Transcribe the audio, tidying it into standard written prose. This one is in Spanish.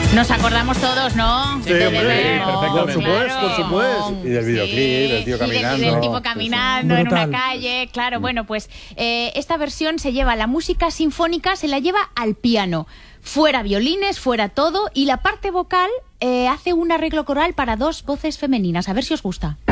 Nos acordamos todos, ¿no? Sí, hombre, Por claro. supuesto. Y del videoclip, del tío caminando. Del tipo caminando en una calle, claro. Bueno, pues esta versión se lleva la música sinfónica, se la lleva al piano. Fuera violines, fuera todo, y la parte vocal hace un arreglo coral para 2 voces femeninas. A ver si os gusta.